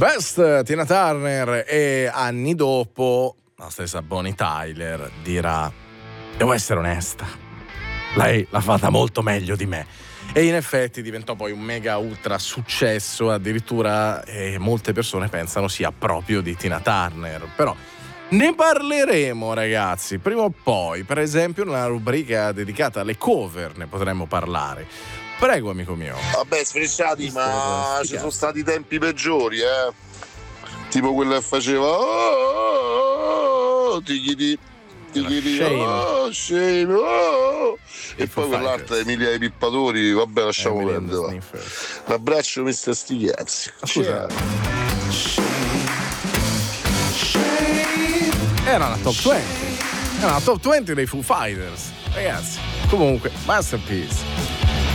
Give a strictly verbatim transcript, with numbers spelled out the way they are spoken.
Best, Tina Turner, e anni dopo la stessa Bonnie Tyler dirà: devo essere onesta, lei l'ha fatta molto meglio di me. E in effetti diventò poi un mega ultra successo, addirittura eh, molte persone pensano sia proprio di Tina Turner. Però ne parleremo, ragazzi, prima o poi, per esempio nella rubrica dedicata alle cover ne potremmo parlare. Prego, amico mio. Vabbè, sfrecciati, ma ci sono stati tempi peggiori, eh. Tipo quello che faceva oh, tichiti, tichiti, oh, shame, oh. E poi quell'altra Emilia dei Pippatori, vabbè, lasciamo perdere. L'abbraccio mister Stigliazzi. Scusa. Era una top venti. Era una top venti dei Foo Fighters, ragazzi. Comunque, masterpiece.